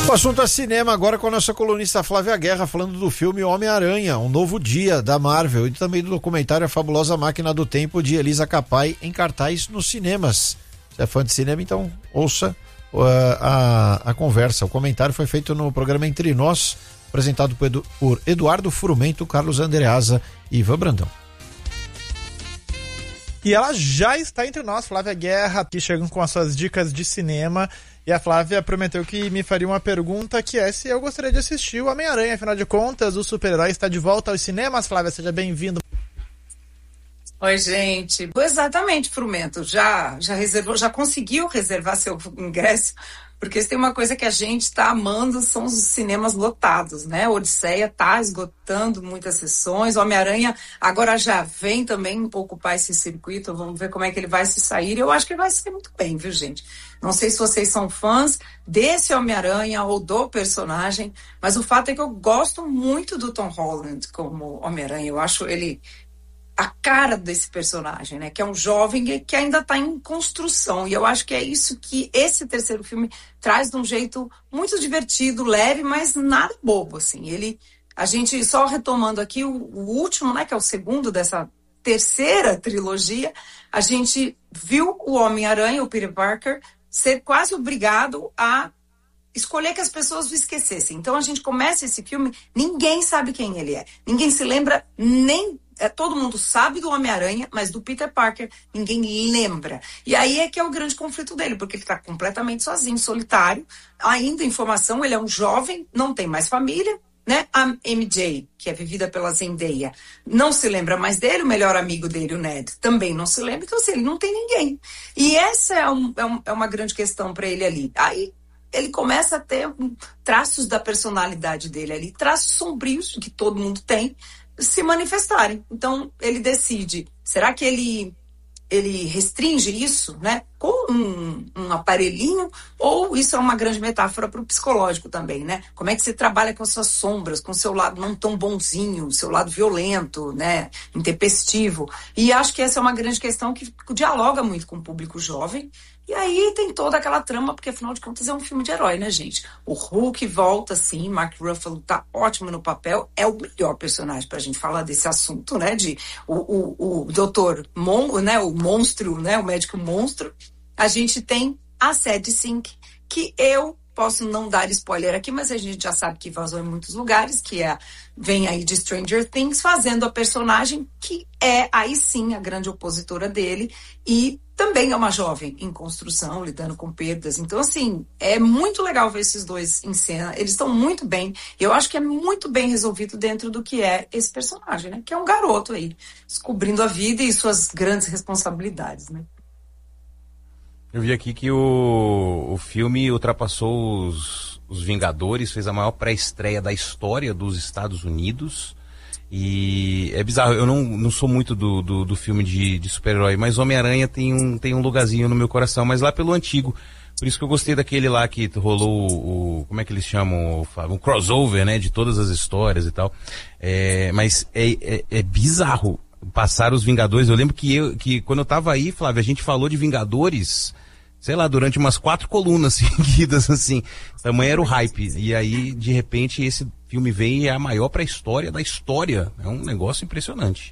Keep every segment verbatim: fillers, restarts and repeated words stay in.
O assunto é cinema agora com a nossa colunista Flávia Guerra, falando do filme Homem-Aranha, Um Novo Dia, da Marvel, e também do documentário A Fabulosa Máquina do Tempo, de Elisa Capai, em cartaz nos cinemas. Se é fã de cinema, então ouça uh, a, a conversa. O comentário foi feito no programa Entre Nós, apresentado por, Edu, por Eduardo Furumento, Carlos Andreasa e Ivan Brandão. E ela já está entre nós, Flávia Guerra, que chegam com as suas dicas de cinema. E a Flávia prometeu que me faria uma pergunta, que é se eu gostaria de assistir o Homem-Aranha. Afinal de contas, o super-herói está de volta aos cinemas. Flávia, seja bem-vindo. Oi, gente. Exatamente, Frumento. Já, já reservou, já conseguiu reservar seu ingresso? Porque se tem uma coisa que a gente está amando, são os cinemas lotados, né? Odisseia está esgotando muitas sessões. O Homem-Aranha agora já vem também um pouco ocupar esse circuito. Vamos ver como é que ele vai se sair. Eu acho que ele vai ser muito bem, viu, gente? Não sei se vocês são fãs desse Homem-Aranha ou do personagem, mas o fato é que eu gosto muito do Tom Holland como Homem-Aranha. Eu acho ele a cara desse personagem, né? Que é um jovem que ainda está em construção. E eu acho que é isso que esse terceiro filme traz de um jeito muito divertido, leve, mas nada bobo, assim. Ele, a gente, só retomando aqui o, o último, né? Que é o segundo dessa terceira trilogia, a gente viu o Homem-Aranha, o Peter Parker, ser quase obrigado a escolher que as pessoas o esquecessem. Então a gente começa esse filme, ninguém sabe quem ele é. Ninguém se lembra nem... É, todo mundo sabe do Homem-Aranha, mas do Peter Parker ninguém lembra. E aí é que é o grande conflito dele, porque ele está completamente sozinho, solitário. Ainda em formação, ele é um jovem, não tem mais família, né? A M J, que é vivida pela Zendaya, não se lembra mais dele. O melhor amigo dele, o Ned, também não se lembra. Então, assim, ele não tem ninguém. E essa é, um, é, um, é uma grande questão para ele ali. Aí ele começa a ter traços da personalidade dele ali, traços sombrios que todo mundo tem, se manifestarem. Então ele decide, será que ele ele restringe isso, né, com um, um aparelhinho, ou isso é uma grande metáfora para o psicológico também, né? Como é que você trabalha com as suas sombras, com o seu lado não tão bonzinho, o seu lado violento, né, intempestivo. E acho que essa é uma grande questão que dialoga muito com o público jovem. E aí tem toda aquela trama, porque afinal de contas é um filme de herói, né, gente? O Hulk volta, sim, Mark Ruffalo tá ótimo no papel, é o melhor personagem pra gente falar desse assunto, né, de o, o, o doutor Mon, né, o monstro, né, o médico monstro. A gente tem a Sadie Sink, que eu posso não dar spoiler aqui, mas a gente já sabe que vazou em muitos lugares, que é, vem aí de Stranger Things, fazendo a personagem que é, aí sim, a grande opositora dele, e também é uma jovem em construção, lidando com perdas. Então, assim, é muito legal ver esses dois em cena. Eles estão muito bem. Eu acho que é muito bem resolvido dentro do que é esse personagem, né? Que é um garoto aí, descobrindo a vida e suas grandes responsabilidades, né? Eu vi aqui que o, o filme ultrapassou os, os Vingadores, fez a maior pré-estreia da história dos Estados Unidos. E é bizarro, eu não, não sou muito do, do, do filme de, de super-herói, mas Homem-Aranha tem um, tem um lugarzinho no meu coração, mas lá pelo antigo. Por isso que eu gostei daquele lá que rolou o, como é que eles chamam, o, o crossover, né, de todas as histórias e tal. É, mas é, é, é bizarro passar os Vingadores. Eu lembro que, eu, que quando eu tava aí, Flávio, a gente falou de Vingadores, sei lá, durante umas quatro colunas seguidas, assim. Tamanho era o hype. E aí, de repente, esse filme vem e é a maior pré-história da história. É um negócio impressionante.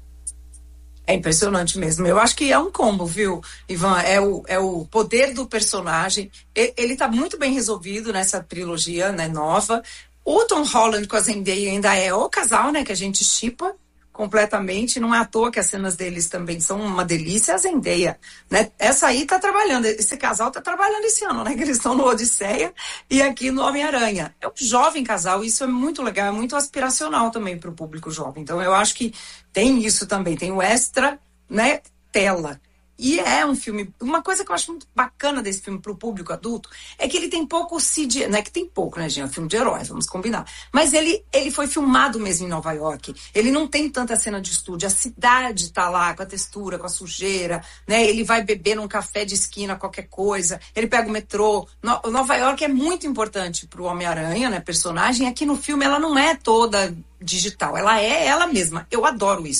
É impressionante mesmo. Eu acho que é um combo, viu, Ivan? É o, é o poder do personagem. Ele tá muito bem resolvido nessa trilogia, né, nova. O Tom Holland com a Zendaya ainda é o casal, né, que a gente shippa completamente. Não é à toa que as cenas deles também são uma delícia. A Zendaya, né? Essa aí tá trabalhando, esse casal tá trabalhando esse ano, né? Que eles estão no Odisseia e aqui no Homem-Aranha. É um jovem casal, isso é muito legal, é muito aspiracional também para o público jovem. Então eu acho que tem isso também, tem o extra, né, tela. E é um filme, uma coisa que eu acho muito bacana desse filme pro público adulto é que ele tem pouco C G I, não é que tem pouco, né, gente, é um filme de heróis, vamos combinar. Mas ele, ele foi filmado mesmo em Nova York, ele não tem tanta cena de estúdio, a cidade tá lá com a textura, com a sujeira, né, ele vai beber num café de esquina, qualquer coisa, ele pega o metrô. No, Nova York é muito importante pro Homem-Aranha, né, personagem, aqui no filme ela não é toda digital, ela é ela mesma, eu adoro isso.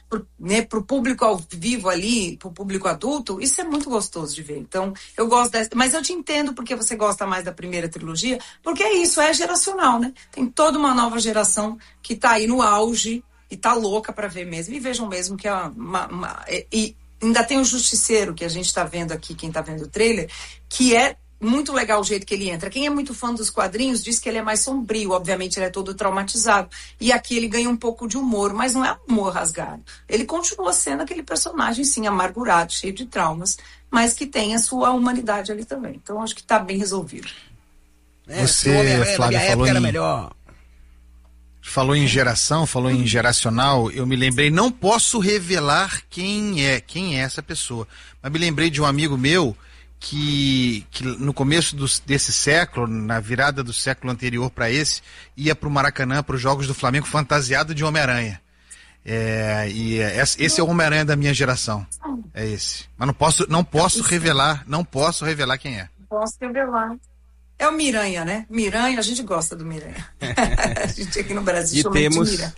pro, né, pro público ao vivo ali, pro público adulto, isso é muito gostoso de ver. Então, eu gosto dessa, mas eu te entendo porque você gosta mais da primeira trilogia, porque é isso, é geracional, né? Tem toda uma nova geração que tá aí no auge e tá louca para ver mesmo. E vejam mesmo que é uma, uma e ainda tem o Justiceiro, que a gente tá vendo aqui, quem tá vendo o trailer, que é muito legal o jeito que ele entra. Quem é muito fã dos quadrinhos diz que ele é mais sombrio, obviamente ele é todo traumatizado. E aqui ele ganha um pouco de humor, mas não é humor rasgado. Ele continua sendo aquele personagem, sim, amargurado, cheio de traumas, mas que tem a sua humanidade ali também. Então acho que tá bem resolvido. É, você, Flávia, falou em... era melhor. Falou em geração, falou em geracional, eu me lembrei, não posso revelar quem é, quem é essa pessoa, mas me lembrei de um amigo meu Que, que no começo do, desse século, na virada do século anterior para esse, ia para o Maracanã, para os Jogos do Flamengo, fantasiado de Homem-Aranha. É, e é, esse é o Homem-Aranha da minha geração. É esse. Mas não posso, não posso revelar, não posso revelar quem é. Não posso revelar. É o Miranha, né? Miranha, a gente gosta do Miranha. A gente aqui no Brasil chama temos... de Miranha.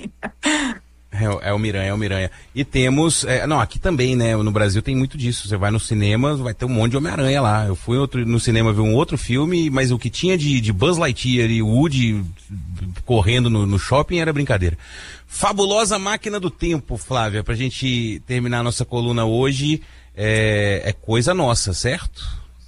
É, é o Miranha, é o Miranha. E temos, é, não, aqui também, né, no Brasil tem muito disso, você vai no cinema, vai ter um monte de Homem-Aranha lá. Eu fui outro, no cinema ver um outro filme, mas o que tinha de, de Buzz Lightyear e Woody correndo no, no shopping era brincadeira. Fabulosa Máquina do Tempo, Flávia, pra gente terminar a nossa coluna hoje, é, é coisa nossa, certo?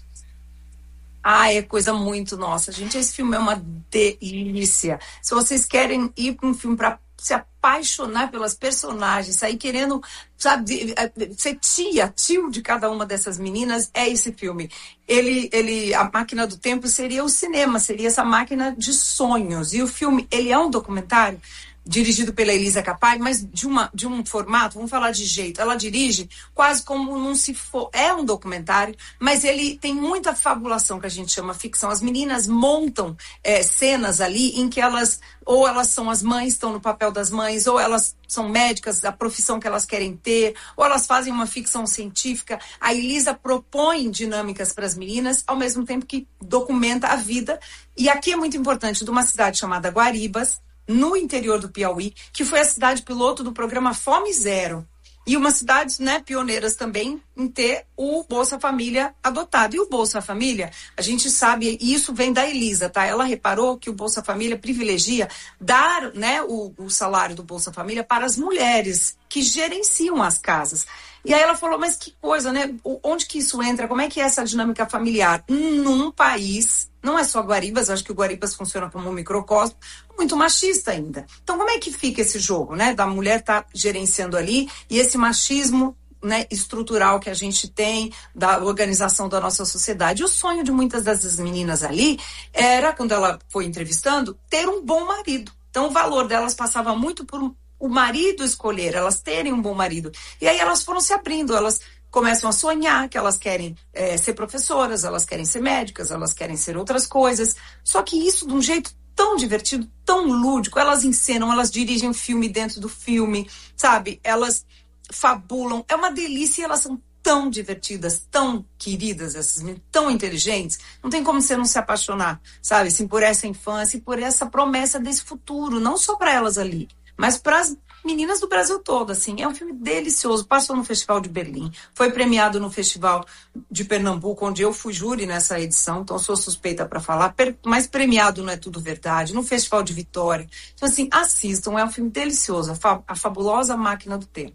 Ah, é coisa muito nossa, gente, esse filme é uma delícia. Se vocês querem ir para um filme para se apaixonar pelas personagens, sair querendo, sabe, ser tia, tio de cada uma dessas meninas, é esse filme. Ele, ele, a Máquina do Tempo seria o cinema, seria essa máquina de sonhos. E o filme, ele é um documentário dirigido pela Elisa Capai, mas de, uma, de um formato, vamos falar de jeito, ela dirige quase como não se for, é um documentário, mas ele tem muita fabulação, que a gente chama ficção. As meninas montam é, cenas ali em que elas, ou elas são as mães, estão no papel das mães, ou elas são médicas, a profissão que elas querem ter, ou elas fazem uma ficção científica. A Elisa propõe dinâmicas para as meninas, ao mesmo tempo que documenta a vida. E aqui é muito importante, de uma cidade chamada Guaribas, no interior do Piauí, que foi a cidade piloto do programa Fome Zero. E uma cidade, né, pioneiras também em ter o Bolsa Família adotado. E o Bolsa Família, a gente sabe, e isso vem da Elisa, tá? Ela reparou que o Bolsa Família privilegia dar, né, o, o salário do Bolsa Família para as mulheres que gerenciam as casas. E aí ela falou, mas que coisa, né? Onde que isso entra? Como é que é essa dinâmica familiar? Num país, não é só Guaribas, eu acho que o Guaribas funciona como um microcosmo, muito machista ainda. Então como é que fica esse jogo, né? Da mulher tá gerenciando ali e esse machismo, né, estrutural que a gente tem da organização da nossa sociedade. O sonho de muitas dessas meninas ali era, quando ela foi entrevistando, ter um bom marido. Então o valor delas passava muito por o marido escolher, elas terem um bom marido. E aí elas foram se abrindo, elas começam a sonhar que elas querem é, ser professoras, elas querem ser médicas, elas querem ser outras coisas. Só que isso de um jeito tão divertido, tão lúdico. Elas encenam, elas dirigem filme dentro do filme, sabe? Elas fabulam. É uma delícia e elas são tão divertidas, tão queridas, essas meninas, tão inteligentes. Não tem como você não se apaixonar, sabe? Assim, por essa infância e por essa promessa desse futuro, não só para elas ali, mas para as meninas do Brasil todo, assim. É um filme delicioso, passou no Festival de Berlim, foi premiado no Festival de Pernambuco, onde eu fui júri nessa edição, então sou suspeita para falar, mas premiado não é tudo verdade, no Festival de Vitória. Então, assim, assistam, é um filme delicioso, a, fa- a fabulosa Máquina do Tempo.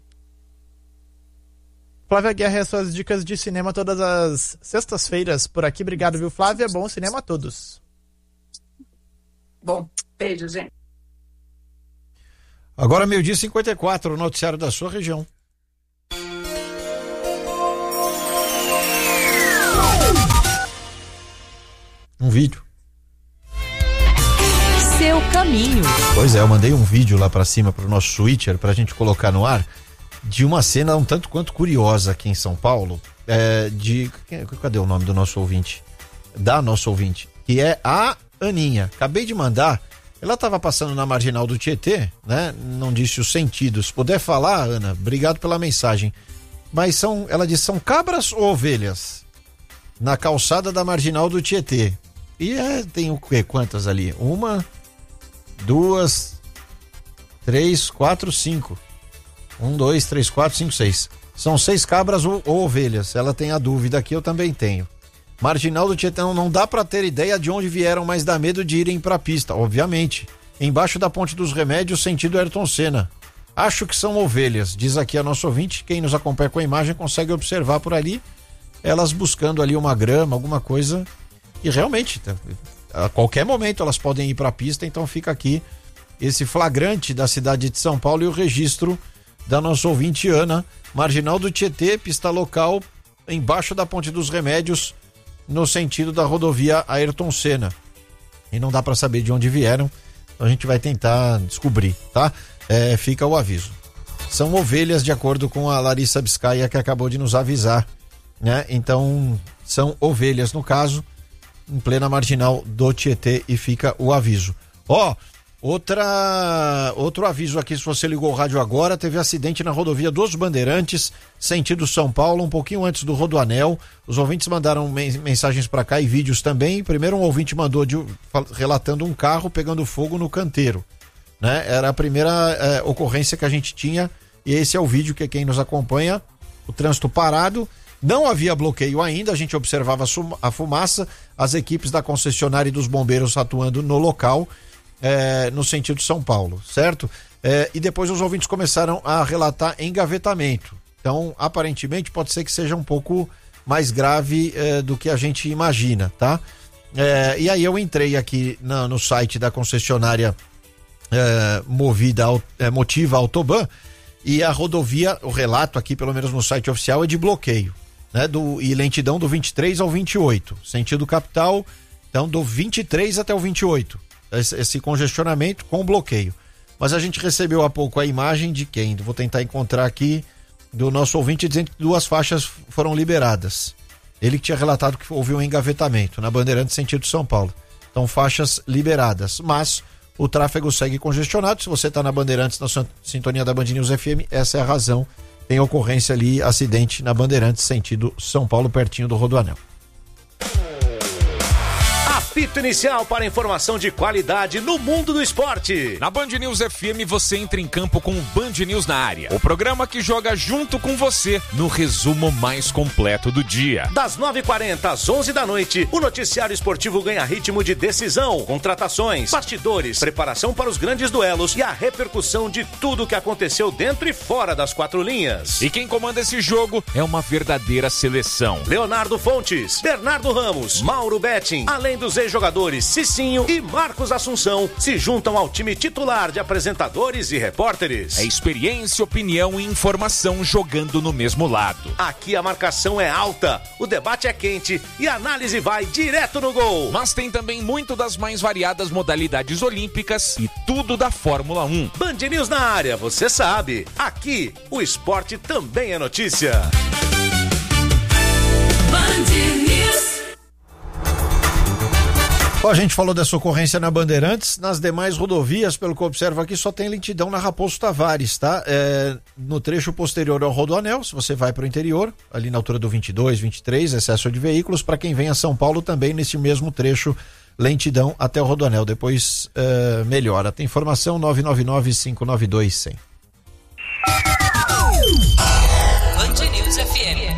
Flávia Guerra e as suas dicas de cinema todas as sextas-feiras por aqui. Obrigado, viu, Flávia? Bom cinema a todos. Bom, beijo, gente. Agora meio-dia e cinquenta e quatro, o noticiário da sua região. Um vídeo. Seu caminho. Pois é, eu mandei um vídeo lá pra cima pro nosso switcher pra gente colocar no ar de uma cena um tanto quanto curiosa aqui em São Paulo, é, de... Cadê o nome do nosso ouvinte? Da nossa ouvinte, que é a Aninha. Acabei de mandar. Ela estava passando na marginal do Tietê, né? Não disse os sentidos. Se puder falar, Ana, obrigado pela mensagem. Mas são, ela disse, são cabras ou ovelhas? Na calçada da marginal do Tietê. E é, tem o quê? Quantas ali? Uma, duas, três, quatro, cinco. Um, dois, três, quatro, cinco, seis. São seis cabras ou, ou ovelhas. Ela tem a dúvida aqui, eu também tenho. Marginal do Tietê, não dá pra ter ideia de onde vieram, mas dá medo de irem pra pista, obviamente. Embaixo da Ponte dos Remédios, sentido Ayrton Senna. Acho que são ovelhas, diz aqui a nossa ouvinte. Quem nos acompanha com a imagem consegue observar por ali, elas buscando ali uma grama, alguma coisa. E realmente, a qualquer momento elas podem ir pra pista, então fica aqui esse flagrante da cidade de São Paulo e o registro da nossa ouvinte Ana. Marginal do Tietê, pista local, embaixo da Ponte dos Remédios, no sentido da rodovia Ayrton Senna. E não dá para saber de onde vieram, então a gente vai tentar descobrir, tá? É, fica o aviso. São ovelhas, de acordo com a Larissa Biscaia, que acabou de nos avisar, né? Então, são ovelhas no caso, em plena marginal do Tietê, e fica o aviso. Ó, outra, outro aviso aqui, se você ligou o rádio agora, teve acidente na rodovia dos Bandeirantes, sentido São Paulo, um pouquinho antes do Rodoanel. Os ouvintes mandaram mensagens para cá e vídeos também. Primeiro um ouvinte mandou de, relatando um carro pegando fogo no canteiro, né? Era a primeira é, ocorrência que a gente tinha, e esse é o vídeo que quem nos acompanha, o trânsito parado. Não havia bloqueio ainda, a gente observava a fumaça, as equipes da concessionária e dos bombeiros atuando no local, é, no sentido São Paulo, certo? É, e depois os ouvintes começaram a relatar engavetamento. Então, aparentemente, pode ser que seja um pouco mais grave é, do que a gente imagina, tá? É, e aí eu entrei aqui na, no site da concessionária é, Movida, é, Motiva Autoban, e a rodovia, o relato aqui, pelo menos no site oficial, é de bloqueio, né? Do, e lentidão do vinte e três ao vinte e oito, sentido capital, então do vinte e três até o vinte e oito, esse, esse congestionamento com bloqueio. Mas a gente recebeu há pouco a imagem de quem? Vou tentar encontrar aqui, do nosso ouvinte, dizendo que duas faixas foram liberadas. Ele que tinha relatado que houve um engavetamento na Bandeirantes sentido São Paulo. Então, faixas liberadas, mas o tráfego segue congestionado. Se você está na Bandeirantes, na sintonia da Band News F M, essa é a razão. Tem ocorrência ali, acidente na Bandeirantes sentido São Paulo, pertinho do Rodoanel. Apito inicial para informação de qualidade no mundo do esporte. Na Band News F M você entra em campo com o Band News na área. O programa que joga junto com você no resumo mais completo do dia. Das nove e quarenta às onze da noite, o noticiário esportivo ganha ritmo de decisão, contratações, bastidores, preparação para os grandes duelos e a repercussão de tudo o que aconteceu dentro e fora das quatro linhas. E quem comanda esse jogo é uma verdadeira seleção. Leonardo Fontes, Bernardo Ramos, Mauro Betting, além dos ex-jogadores Cicinho e Marcos Assunção, se juntam ao time titular de apresentadores e repórteres. É experiência, opinião e informação jogando no mesmo lado. Aqui a marcação é alta, o debate é quente e a análise vai direto no gol. Mas tem também muito das mais variadas modalidades olímpicas e tudo da Fórmula um. Band News na área, você sabe. Aqui, o esporte também é notícia. Band News. Bom, a gente falou dessa ocorrência na Bandeirantes, nas demais rodovias, pelo que eu observo aqui, só tem lentidão na Raposo Tavares, tá? É, no trecho posterior ao Rodoanel, se você vai para o interior, ali na altura do vinte e dois, vinte e três, excesso de veículos. Para quem vem a São Paulo também, nesse mesmo trecho, lentidão até o Rodoanel. Depois é, melhora. Tem informação nove nove nove, cinco nove dois, cem. Band News F M.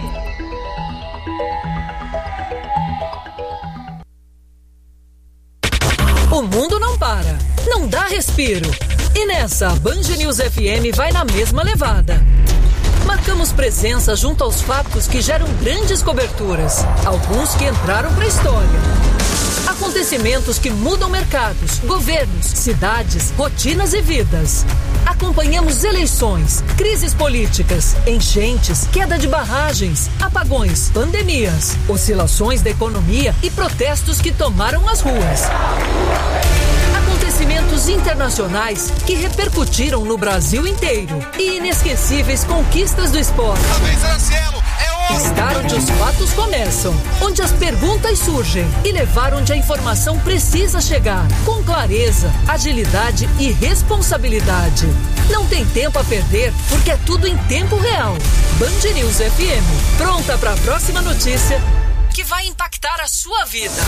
O mundo não para, não dá respiro. E nessa, a Band News F M vai na mesma levada. Marcamos presença junto aos fatos que geram grandes coberturas, alguns que entraram para a história. Acontecimentos que mudam mercados, governos, cidades, rotinas e vidas. Acompanhamos eleições, crises políticas, enchentes, queda de barragens, apagões, pandemias, oscilações da economia e protestos que tomaram as ruas. Acontecimentos internacionais que repercutiram no Brasil inteiro e inesquecíveis conquistas do esporte. Estar onde os fatos começam, onde as perguntas surgem e levar onde a informação precisa chegar, com clareza, agilidade e responsabilidade. Não tem tempo a perder, porque é tudo em tempo real. Band News F M, pronta para a próxima notícia que vai impactar a sua vida.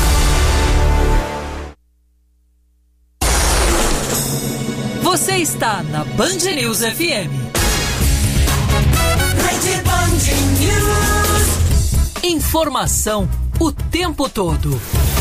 Você está na Band News F M. Informação o tempo todo.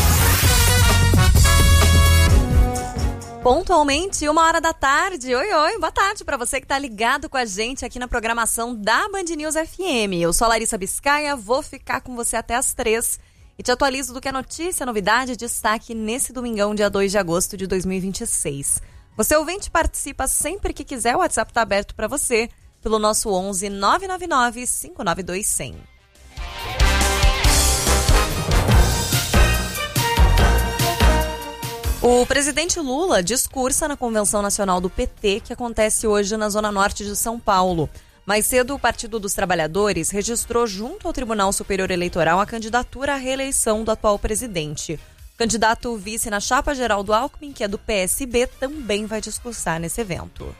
Pontualmente, uma hora da tarde. Oi, oi, boa tarde para você que tá ligado com a gente aqui na programação da Band News F M. Eu sou a Larissa Biscaia, vou ficar com você até as três e te atualizo do que é notícia, novidade e destaque nesse domingão, dia dois de agosto de dois mil e vinte e seis. Você ouvinte participa sempre que quiser, o WhatsApp tá aberto para você pelo nosso onze nove nove nove cinco nove dois zero zero. O presidente Lula discursa na Convenção Nacional do P T, que acontece hoje na Zona Norte de São Paulo. Mais cedo, o Partido dos Trabalhadores registrou junto ao Tribunal Superior Eleitoral a candidatura à reeleição do atual presidente. O candidato vice na chapa Geraldo Alckmin, que é do P S B, também vai discursar nesse evento.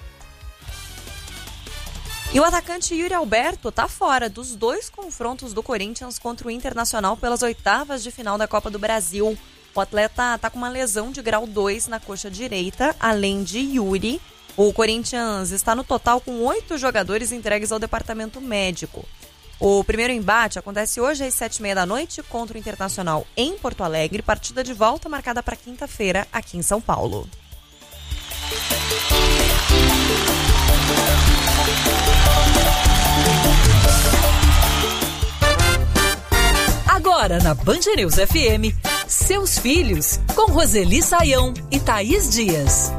E o atacante Yuri Alberto está fora dos dois confrontos do Corinthians contra o Internacional pelas oitavas de final da Copa do Brasil. O atleta está com uma lesão de grau dois na coxa direita, além de Yuri. O Corinthians está no total com oito jogadores entregues ao departamento médico. O primeiro embate acontece hoje às sete e meia da noite contra o Internacional em Porto Alegre, partida de volta marcada para quinta-feira aqui em São Paulo. Agora na Band News F M, seus filhos com Roseli Saião e Thaís Dias.